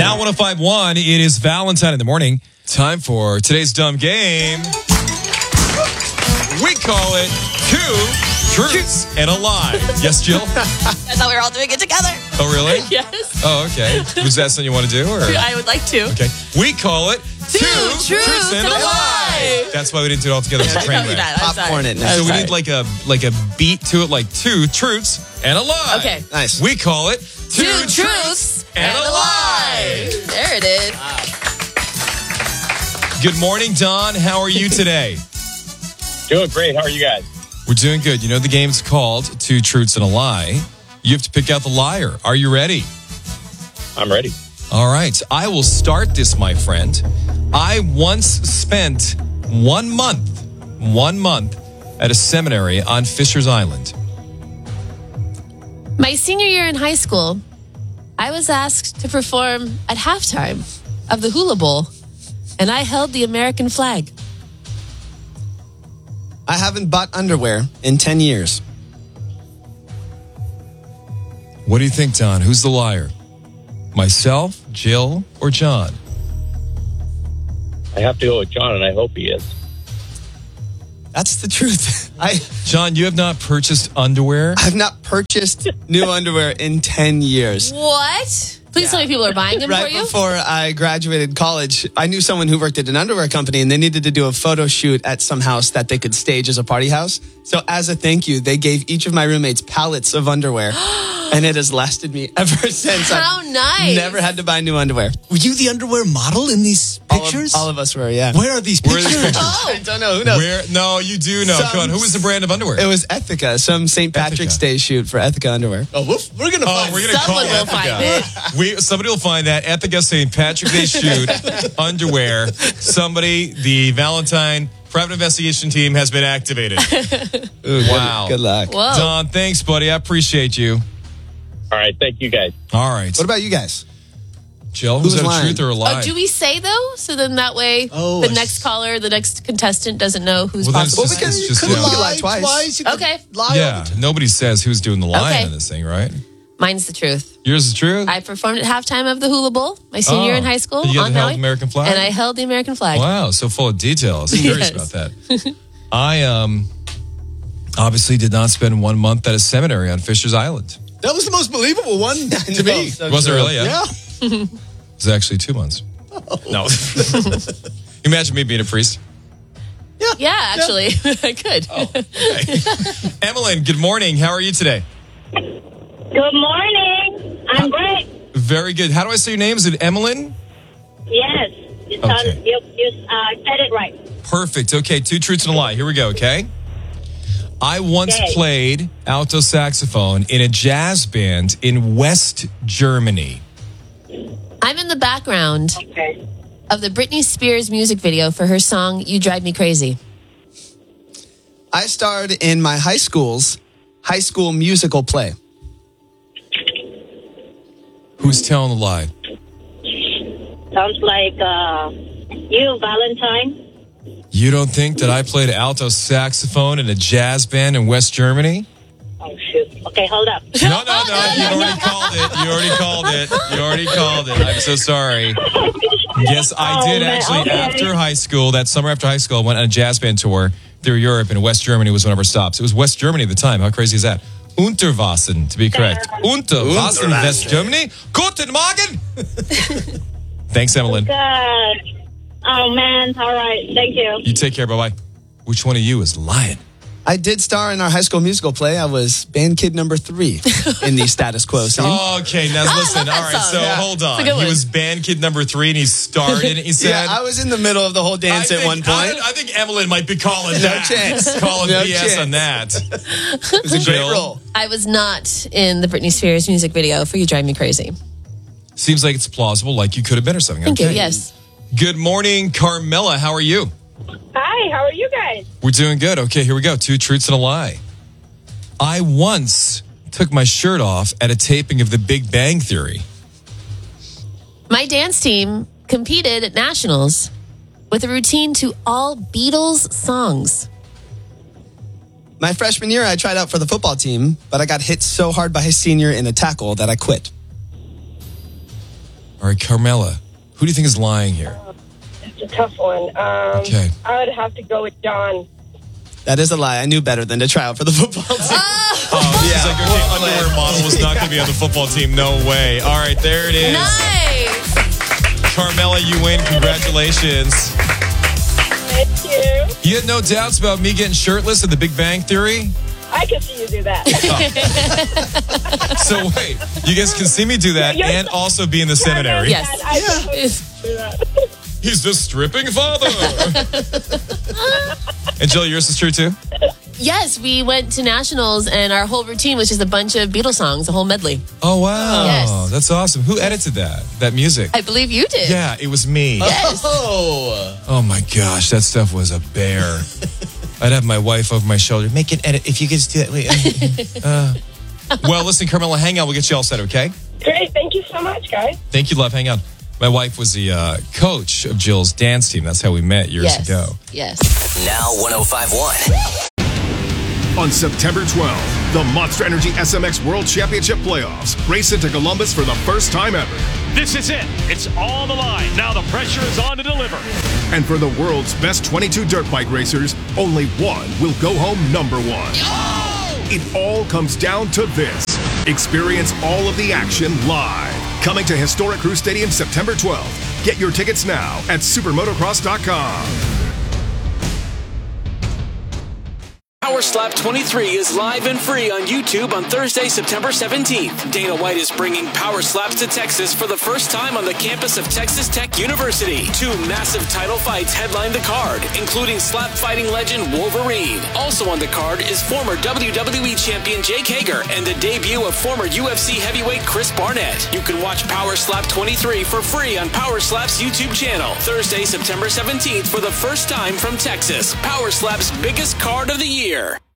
Now 105.1, it is Valentine in the morning. Time for today's dumb game. We call it Two Truths and a Lie. Yes, Jill? I thought we were all doing it together. Oh, really? Yes. Oh, okay. Was that something you want to do? Or? I would like to. Okay. We call it Two Truths and a Lie. That's why we didn't do it all together. It's a train wreck. Popcorn it. So we need like a beat to it, like two truths and a lie. Okay. Nice. We call it Two Truths and a Lie. There it is. Good morning, Don. How are you today? Doing great. How are you guys? We're doing good. You know the game's called Two Truths and a Lie. You have to pick out the liar. Are you ready? I'm ready. All right. I will start this, my friend. I once spent 1 month at a seminary on Fisher's Island. My senior year in high school, I was asked to perform at halftime of the Hula Bowl, and I held the American flag. I haven't bought underwear in 10 years. What do you think, Don? Who's the liar? Myself, Jill, or John? I have to go with John, and I hope he is. That's the truth. John, you have not purchased underwear? I've not purchased new underwear in 10 years. What? Please tell me people are buying them for Right you. before I graduated college, I knew someone who worked at an underwear company, and they needed to do a photo shoot at some house that they could stage as a party house. So as a thank you, they gave each of my roommates pallets of underwear, and it has lasted me ever since. How I've nice. never had to buy new underwear. Were you the underwear model in these pictures? All of us were, yeah. Where are these Where are pictures? these pictures? Oh, I don't know. Who knows? Where? No, you do know. Come on. Who was the brand of underwear? It was Ethica, some St. Patrick's Ethica. Day shoot for Ethica underwear. Oh, we're going to Oh, find we're going to call Someone will find Ethica. Somebody will find that. Ethica St. Patrick's Day shoot underwear. Somebody, the Valentine private investigation team has been activated. Ooh, Wow. Good luck. Whoa. Don, thanks, buddy. I appreciate you. All right. Thank you, guys. All right. What about you guys? Jill, Who's was that a lying? truth or a lie? Oh, do we say though? So then that way Oh, the I next caller, the next contestant doesn't know who's Well, then it's possible. just- you just, could yeah. lie twice. You could Okay. lie all Yeah, the time. nobody says who's doing the lying Okay. in this thing, right? Mine's the truth. Yours is true? I performed at halftime of the Hula Bowl, my senior year in high school. You on held Maui, the American flag? And I held the American flag. Wow, so full of details. I'm curious Yes. about that. I obviously did not spend 1 month at a seminary on Fisher's Island. That was the most believable one to me. So Was it true. really? Yeah. Yeah. It was actually 2 months. No. Imagine me being a priest. Yeah, actually, I could. Emmeline, good morning. How are you today? Good morning. I'm great. Very good. How do I say your name? Is it Emmeline? Yes. It's Okay. you said it right. Perfect. Okay, two truths and a lie. Here we go, okay? I once Okay. played alto saxophone in a jazz band in West Germany. I'm in the background Okay. of the Britney Spears music video for her song "You Drive Me Crazy." I starred in my high school's high school musical play. Who's telling the lie? Sounds like you, Valentine. You don't think that I played alto saxophone in a jazz band in West Germany? Oh, shoot. Okay, hold up. No. You already called it. You already called it. I'm so sorry. Yes, I Oh, did man, actually. okay. After high school, that summer after high school, I went on a jazz band tour through Europe, and West Germany was one of our stops. It was West Germany at the time. How crazy is that? Unterwassen, to be correct. Unterwassen, West Germany. Guten Morgen. Thanks, Emmeline. Good. Oh, man. All right. Thank you. You take care. Bye-bye. Which one of you is lying? I did star in our high school musical play. I was band kid number 3 in the status quo scene. Okay, now listen. that All right, song. so Yeah. hold It's a on. good He one. was band kid number 3, and he starred in it, he said. Yeah, I was in the middle of the whole dance at one point. I think Emmeline might be calling that. chance. Calling No BS chance. on that. It was a great Jill? role. I was not in the Britney Spears music video for "You Drive Me Crazy." Seems like it's plausible, like you could have been or something. Thank Okay. you. Yes. Good morning, Carmela. How are you? Hi. How are you guys? We're doing good. Okay, here we go. Two truths and a lie. I once took my shirt off at a taping of The Big Bang Theory. My dance team competed at nationals with a routine to all Beatles songs. My freshman year, I tried out for the football team, but I got hit so hard by a senior in a tackle that I quit. All right, Carmela, who do you think is lying here? It's a tough one. Okay. I would have to go with John. That is a lie. I knew better than to try out for the football team. He's like, okay, underwear model was not going to be on the football team. No way. All right, there it is. Nice. Carmela, you win. Congratulations. Thank you. You had no doubts about me getting shirtless in The Big Bang Theory? I can see you do that. So wait, you guys can see me do that and also be in the seminary. Yes. I can do that. He's the stripping father. And Jill, yours is true too? Yes, we went to nationals and our whole routine was just a bunch of Beatles songs, a whole medley. Oh, wow. Yes. That's awesome. Who edited that music? I believe you did. Yeah, it was me. Yes. Oh my gosh, that stuff was a bear. I'd have my wife over my shoulder. Make an edit if you could just do that. Wait, well, listen, Carmela, hang on. We'll get you all set, okay? Great. Thank you so much, guys. Thank you, love. Hang on. My wife was the coach of Jill's dance team. That's how we met years ago. Yes. Now 105.1. On September 12th, the Monster Energy SMX World Championship Playoffs race into Columbus for the first time ever. This is it. It's on the line. Now the pressure is on to deliver. And for the world's best 22 dirt bike racers, only one will go home number one. It all comes down to this. Experience all of the action live. Coming to Historic Crew Stadium September 12th. Get your tickets now at supermotocross.com. Power Slap 23 is live and free on YouTube on Thursday, September 17th. Dana White is bringing Power Slaps to Texas for the first time on the campus of Texas Tech University. 2 massive title fights headline the card, including slap fighting legend Wolverine. Also on the card is former WWE champion Jake Hager and the debut of former UFC heavyweight Chris Barnett. You can watch Power Slap 23 for free on Power Slap's YouTube channel. Thursday, September 17th for the first time from Texas. Power Slap's biggest card of the year.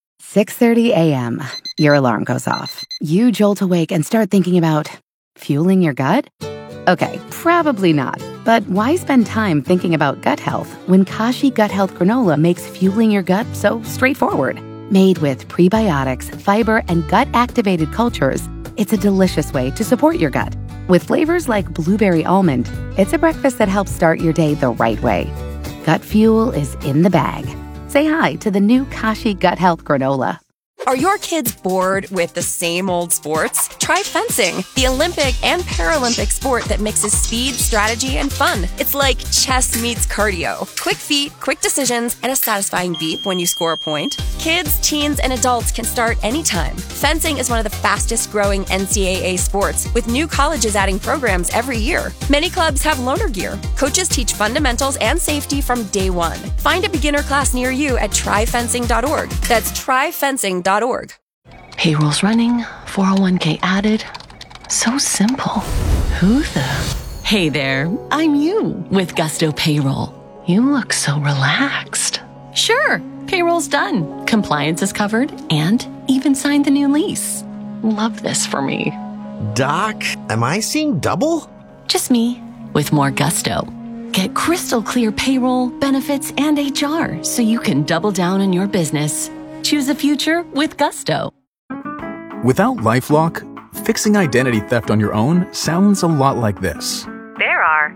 6:30 a.m. Your alarm goes off. You jolt awake and start thinking about fueling your gut? Okay, probably not. But why spend time thinking about gut health when Kashi Gut Health Granola makes fueling your gut so straightforward? Made with prebiotics, fiber, and gut-activated cultures, it's a delicious way to support your gut. With flavors like blueberry almond, it's a breakfast that helps start your day the right way. Gut fuel is in the bag. Say hi to the new Kashi Gut Health Granola. Are your kids bored with the same old sports? Try fencing, the Olympic and Paralympic sport that mixes speed, strategy, and fun. It's like chess meets cardio. Quick feet, quick decisions, and a satisfying beep when you score a point. Kids, teens, and adults can start anytime. Fencing is one of the fastest growing NCAA sports, with new colleges adding programs every year. Many clubs have loaner gear. Coaches teach fundamentals and safety from day one. Find a beginner class near you at tryfencing.org. That's tryfencing.org. Payroll's running, 401k added. So simple. Who the? Hey there, I'm you with Gusto Payroll. You look so relaxed. Sure, payroll's done. Compliance is covered and even signed the new lease. Love this for me. Doc, am I seeing double? Just me with more gusto. Get crystal clear payroll, benefits, and HR so you can double down on your business. Choose a future with gusto. Without LifeLock, fixing identity theft on your own sounds a lot like this. There are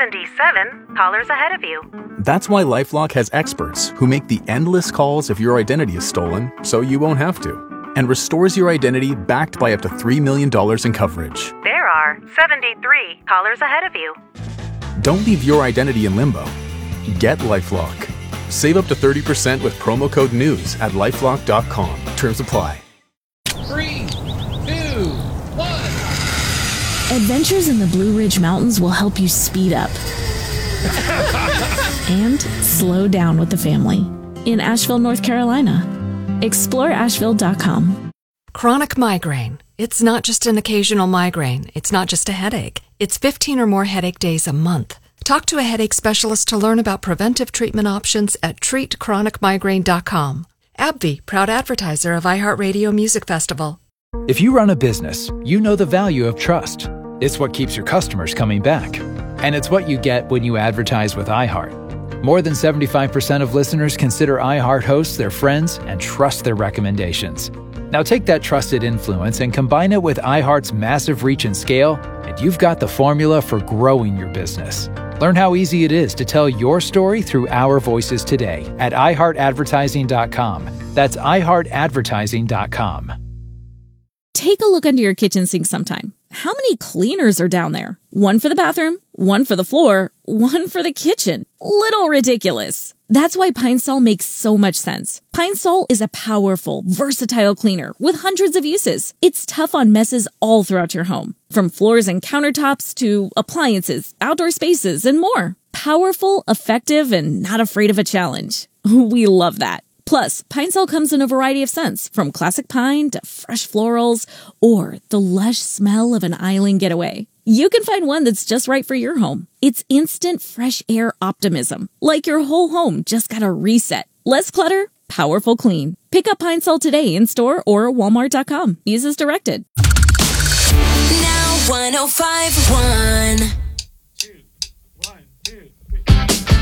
77 callers ahead of you. That's why LifeLock has experts who make the endless calls if your identity is stolen, so you won't have to, and restores your identity backed by up to $3 million in coverage. There are 73 callers ahead of you. Don't leave your identity in limbo. Get LifeLock. Save up to 30% with promo code NEWS at LifeLock.com. Terms apply. 3, 2, 1. Adventures in the Blue Ridge Mountains will help you speed up and slow down with the family in Asheville, North Carolina. Explore Asheville.com. Chronic migraine. It's not just an occasional migraine. It's not just a headache. It's 15 or more headache days a month. Talk to a headache specialist to learn about preventive treatment options at treatchronicmigraine.com. AbbVie, proud advertiser of iHeartRadio Music Festival. If you run a business, you know the value of trust. It's what keeps your customers coming back. And it's what you get when you advertise with iHeart. More than 75% of listeners consider iHeart hosts their friends and trust their recommendations. Now take that trusted influence and combine it with iHeart's massive reach and scale, and you've got the formula for growing your business. Learn how easy it is to tell your story through our voices today at iHeartAdvertising.com. That's iHeartAdvertising.com. Take a look under your kitchen sink sometime. How many cleaners are down there? One for the bathroom, one for the floor, one for the kitchen. Little ridiculous. That's why Pine Sol makes so much sense. Pine Sol is a powerful, versatile cleaner with hundreds of uses. It's tough on messes all throughout your home, from floors and countertops to appliances, outdoor spaces, and more. Powerful, effective, and not afraid of a challenge. We love that. Plus, Pine Sol comes in a variety of scents, from classic pine to fresh florals or the lush smell of an island getaway. You can find one that's just right for your home. It's instant fresh air optimism, like your whole home just got a reset. Less clutter, powerful clean. Pick up Pine Sol today in store or Walmart.com. Use as directed. Now 105.1